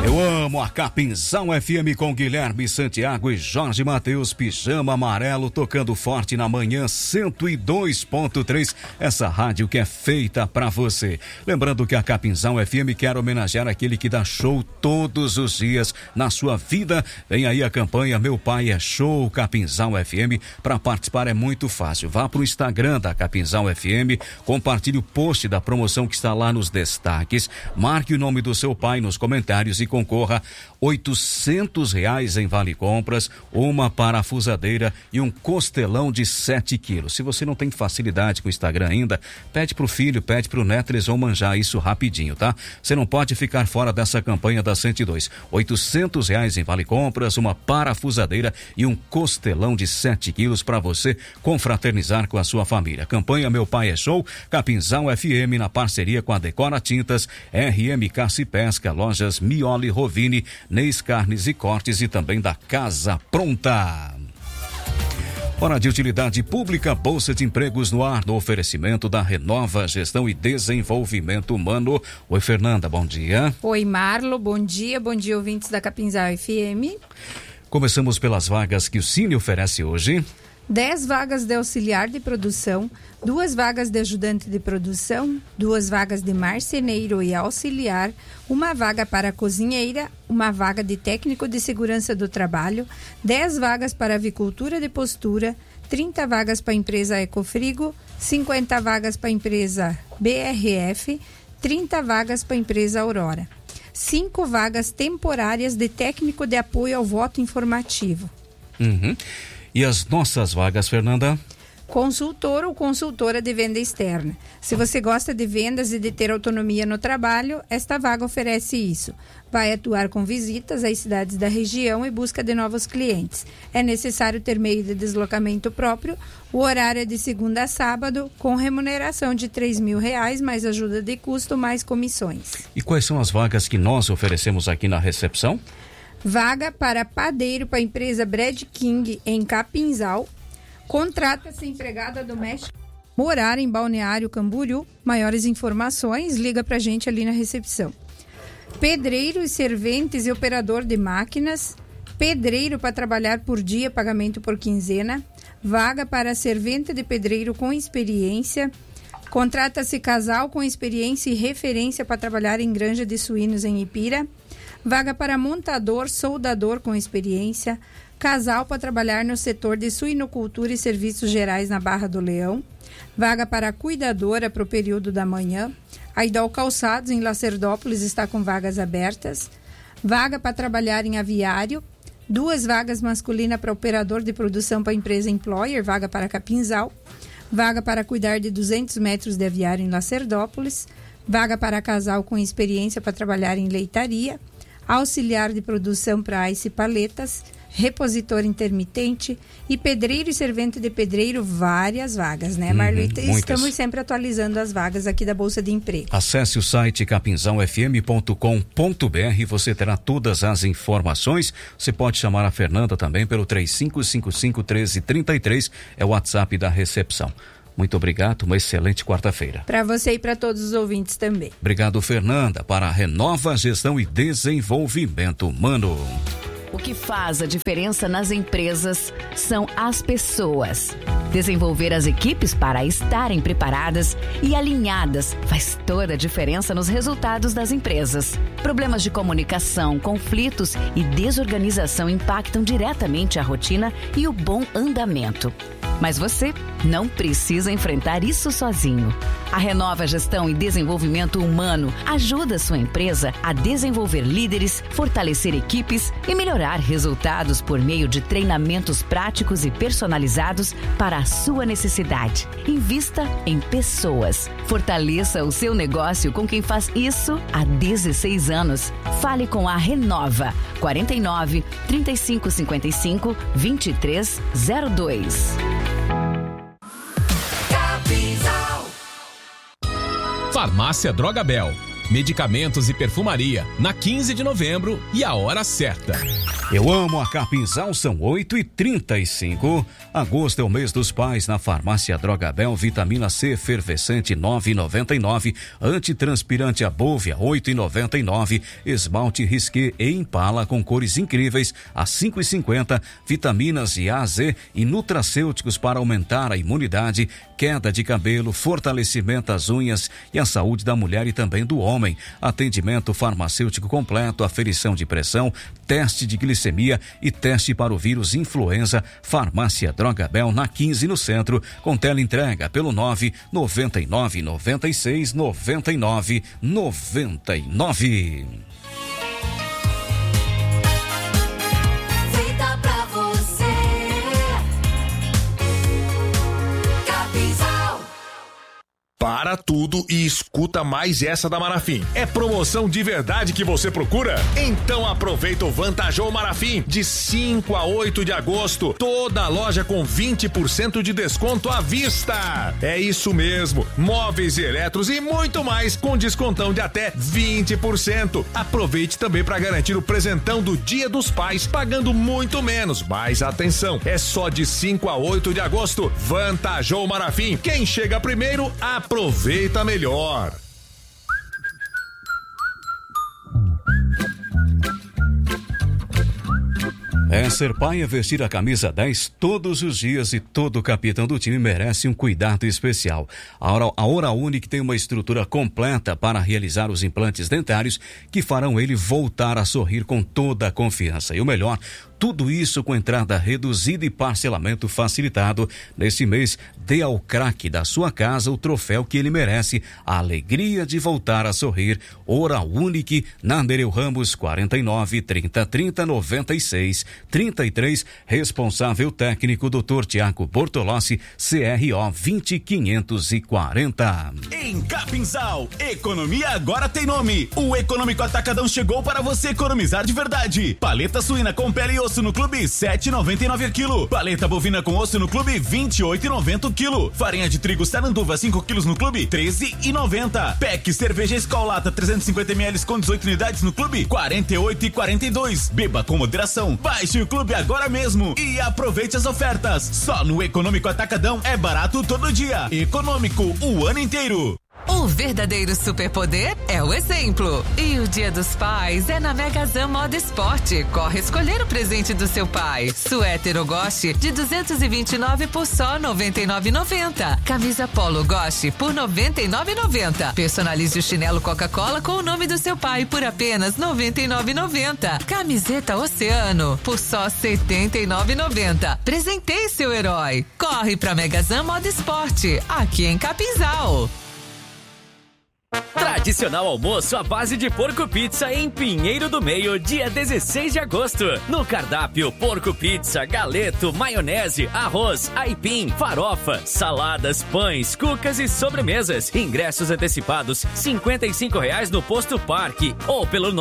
Eu amo a Capinzal FM com Guilherme Santiago e Jorge Mateus, Pijama Amarelo, tocando forte na manhã 102.3, essa rádio que é feita pra você. Lembrando que a Capinzal FM quer homenagear aquele que dá show todos os dias na sua vida. Vem aí a campanha Meu Pai é Show Capinzal FM. Para participar é muito fácil. Vá pro Instagram da Capinzal FM, compartilhe o post da promoção que está lá nos destaques, marque o nome do seu pai nos comentários e concorra R$800 em vale compras, uma parafusadeira e um costelão de 7 quilos. Se você não tem facilidade com o Instagram ainda, pede pro filho, pede pro neto, eles vão manjar isso rapidinho, tá? Você não pode ficar fora dessa campanha da 102. R$800 em vale compras, uma parafusadeira e um costelão de 7 quilos para você confraternizar com a sua família. Campanha Meu Pai é Show, Capinzal FM, na parceria com a Decora Tintas, RM Caça e Pesca, lojas Mioli Rovini, Neis Carnes e Cortes e também da Casa Pronta. Hora de utilidade pública, Bolsa de Empregos no ar, no oferecimento da Renova Gestão e Desenvolvimento Humano. Oi, Fernanda, bom dia. Oi, Marlo, bom dia ouvintes da Capinzal FM. Começamos pelas vagas que o Cine oferece hoje. 10 vagas de auxiliar de produção, 2 vagas de ajudante de produção, 2 vagas de marceneiro e auxiliar, 1 vaga para cozinheira, 1 vaga de técnico de segurança do trabalho, 10 vagas para avicultura de postura, 30 vagas para a empresa Ecofrigo, 50 vagas para a empresa BRF, 30 vagas para a empresa Aurora. 5 vagas temporárias de técnico de apoio ao voto informativo. E as nossas vagas, Fernanda? Consultor ou consultora de venda externa. Se você gosta de vendas e de ter autonomia no trabalho, esta vaga oferece isso. Vai atuar com visitas às cidades da região e busca de novos clientes. É necessário ter meio de deslocamento próprio. O horário é de segunda a sábado, com remuneração de R$3.000, mais ajuda de custo, mais comissões. E quais são as vagas que nós oferecemos aqui na recepção? Vaga para padeiro para a empresa Bread King em Capinzal. Contrata-se empregada doméstica. Morar em Balneário Camboriú. Maiores informações, liga pra gente ali na recepção. Pedreiros, serventes e operador de máquinas. Pedreiro para trabalhar por dia, pagamento por quinzena. Vaga para servente de pedreiro com experiência. Contrata-se casal com experiência e referência para trabalhar em granja de suínos em Ipira. Vaga para montador, soldador com experiência. Casal para trabalhar no setor de suinocultura e serviços gerais na Barra do Leão. Vaga para cuidadora para o período da manhã. A Idol Calçados, em Lacerdópolis, está com vagas abertas. Vaga para trabalhar em aviário. 2 vagas masculina para operador de produção para a empresa Employer, vaga para Capinzal. Vaga para cuidar de 200 metros de aviário em Lacerdópolis. Vaga para casal com experiência para trabalhar em leitaria. Auxiliar de produção para Ice Paletas, repositor intermitente e pedreiro e servente de pedreiro, várias vagas, né, Marlita? Estamos sempre atualizando as vagas aqui da Bolsa de Emprego. Acesse o site capinzalfm.com.br, você terá todas as informações. Você pode chamar a Fernanda também pelo 3555-1333, é o WhatsApp da recepção. Muito obrigado, uma excelente quarta-feira. Para você e para todos os ouvintes também. Obrigado, Fernanda, para a Renova Gestão e Desenvolvimento Humano. O que faz a diferença nas empresas são as pessoas. Desenvolver as equipes para estarem preparadas e alinhadas faz toda a diferença nos resultados das empresas. Problemas de comunicação, conflitos e desorganização impactam diretamente a rotina e o bom andamento. Mas você não precisa enfrentar isso sozinho. A Renova Gestão e Desenvolvimento Humano ajuda a sua empresa a desenvolver líderes, fortalecer equipes e melhorar resultados por meio de treinamentos práticos e personalizados para a sua necessidade. Invista em pessoas. Fortaleça o seu negócio com quem faz isso há 16 anos. Fale com a Renova. 49 3555 2302. Farmácia Drogabel. medicamentos e perfumaria, na 15 de novembro e a hora certa. Eu amo a Capinzal, são 8h35. Agosto é o mês dos pais na farmácia Drogabel, vitamina C efervescente 9,99, antitranspirante Abovia 8,99, esmalte Risqué e Impala com cores incríveis a 5,50, vitaminas e A, Z e nutracêuticos para aumentar a imunidade, queda de cabelo, fortalecimento das unhas e a saúde da mulher e também do homem. Atendimento farmacêutico completo, aferição de pressão, teste de glicemia e teste para o vírus influenza. Farmácia Drogabel na 15 no centro, com teleentrega pelo 999 96 99 99. Para tudo e escuta mais essa da Marafim. É promoção de verdade que você procura? Então aproveita o Vantajou Marafim de 5 a 8 de agosto. Toda a loja com 20% de desconto à vista. É isso mesmo. Móveis e eletros e muito mais com descontão de até 20%. Aproveite também para garantir o presentão do Dia dos Pais, pagando muito menos. Mas atenção, é só de 5 a 8 de agosto. Vantajou Marafim. Quem chega primeiro, aproveita melhor. Ser pai é vestir a camisa 10 todos os dias e todo capitão do time merece um cuidado especial. A Oral Unique tem uma estrutura completa para realizar os implantes dentários que farão ele voltar a sorrir com toda a confiança. E o melhor, tudo isso com entrada reduzida e parcelamento facilitado. Nesse mês, dê ao craque da sua casa o troféu que ele merece, a alegria de voltar a sorrir. Oral Unique, na Nereu Ramos, 49 30 30 96 33, responsável técnico Dr. Tiago Bortolossi, CRO 20540. Em Capinzal, economia agora tem nome. O Econômico Atacadão chegou para você economizar de verdade. Paleta suína com pele e osso no clube, 7,99 a quilo. Paleta bovina com osso no clube, 28,90 o quilo. Farinha de trigo Saranduva, 5 quilos no clube, 13,90. PEC cerveja Skol Lata 350 ml com 18 unidades no clube, 48,42. Beba com moderação. Baixe o clube agora mesmo e aproveite as ofertas. Só no Econômico Atacadão é barato todo dia. Econômico o ano inteiro. O verdadeiro superpoder é o exemplo. E o Dia dos Pais é na Megazan Moda Esporte. Corre escolher o presente do seu pai. Suéter ou Goste de 229 por só R$ 99,90. Camisa Polo Goste por R$ 99,90. Personalize o chinelo Coca-Cola com o nome do seu pai por apenas R$ 99,90. Camiseta Oceano por só R$ 79,90. Presenteie seu herói. Corre pra Megazan Moda Esporte, aqui em Capinzal. Tradicional almoço à base de porco pizza em Pinheiro do Meio, dia 16 de agosto. No cardápio, porco pizza, galeto, maionese, arroz, aipim, farofa, saladas, pães, cucas e sobremesas. Ingressos antecipados, R$55 no Posto Parque ou pelo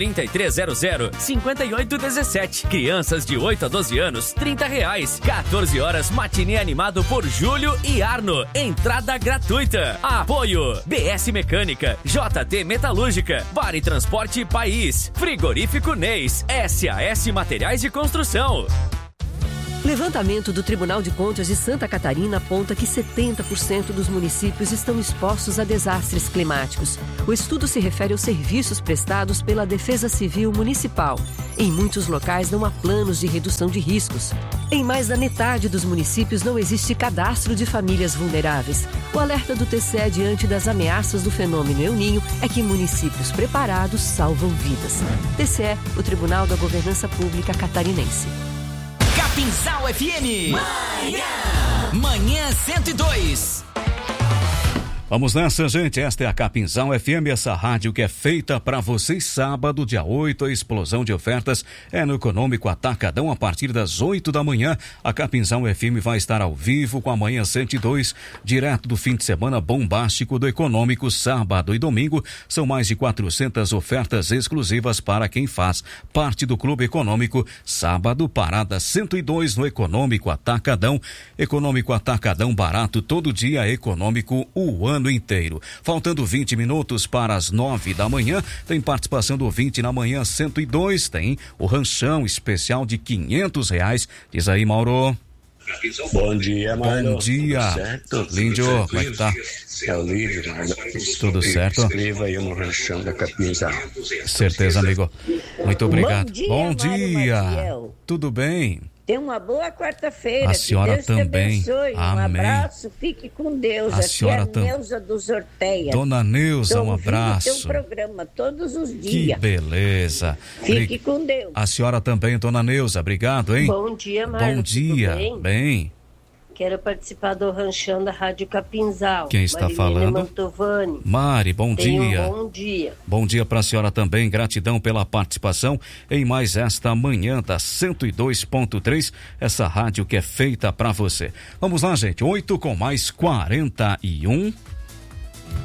93300-5817. Crianças de 8 a 12 anos, R$30. 14 horas, matinê animado por Júlio e Arno. Entrada gratuita. Apoio BS Mecânica, JT Metalúrgica, Bar e Transporte País, Frigorífico Neis, SAS Materiais de Construção. Levantamento do Tribunal de Contas de Santa Catarina aponta que 70% dos municípios estão expostos a desastres climáticos. O estudo se refere aos serviços prestados pela Defesa Civil Municipal. Em muitos locais não há planos de redução de riscos. Em mais da metade dos municípios não existe cadastro de famílias vulneráveis. O alerta do TCE diante das ameaças do fenômeno El Niño é que municípios preparados salvam vidas. TCE, o Tribunal da Governança Pública Catarinense. Capinzal FM. Manhã 102. Vamos nessa, gente. Esta é a Capinzal FM, essa rádio que é feita para vocês. Sábado, dia 8, a explosão de ofertas é no Econômico Atacadão a partir das 8 da manhã. A Capinzal FM vai estar ao vivo com a Manhã 102, direto do fim de semana bombástico do Econômico. Sábado e domingo são mais de 400 ofertas exclusivas para quem faz parte do Clube Econômico. Sábado, parada 102 no Econômico Atacadão. Econômico Atacadão, barato todo dia. Econômico o ano ano inteiro. Faltando 20 minutos para as 9 da manhã, tem participação do ouvinte na manhã 102, tem o ranchão especial de R$500. Diz aí, Mauro. Bom dia, Marlon. Bom dia. Tudo certo? Líndio, como é que tá? É o Lídio, Marlon. Tudo certo? Inscreva aí no ranchão da Capinzal. Certeza, amigo. Muito obrigado. Bom dia. Maciel. Tudo bem? Tenha uma boa quarta-feira. A senhora Deus também. Te abençoe. Amém. Um abraço, fique com Deus. A senhora também. Neuza dos Orteias. Dona Neuza, um abraço. Tem um programa todos os dias. Que beleza. Fique com Deus. A senhora também, Dona Neuza, obrigado, hein? Bom dia, Marlon. Bom dia. Tudo bem? Quero participar do ranchão da Rádio Capinzal. Quem está Marilene falando? Mantovani. Mari, bom dia. Bom dia. Bom dia para a senhora também. Gratidão pela participação em mais esta manhã da 102.3, essa rádio que é feita para você. Vamos lá, gente. 8 com mais 41.